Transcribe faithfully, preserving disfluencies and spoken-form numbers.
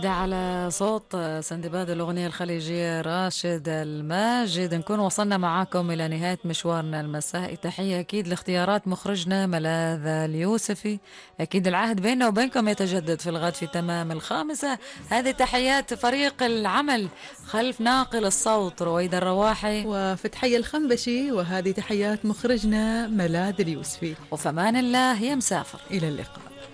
ده على صوت سندباد الأغنية الخليجية راشد الماجد. نكون وصلنا معاكم إلى نهاية مشوارنا المسائي. تحية أكيد لاختيارات مخرجنا ملاذ اليوسفي. أكيد العهد بيننا وبينكم يتجدد في الغد في تمام الخامسة. هذه تحيات فريق العمل خلف ناقل الصوت رويدا الرواحي وفتحية الخنبشي، وهذه تحيات مخرجنا ملاذ اليوسفي. وفمان الله يا مسافر. إلى اللقاء.